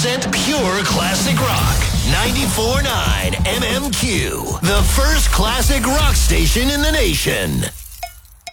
100% pure classic rock. 94.9 MMQ, the first classic rock station in the nation.